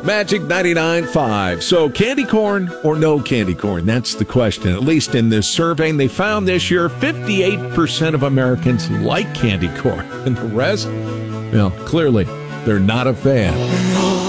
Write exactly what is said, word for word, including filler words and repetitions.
Magic ninety-nine point five. So candy corn or no candy corn? That's the question. At least in this survey they found this year, fifty-eight percent of Americans like candy corn. And the rest, well, clearly, they're not a fan.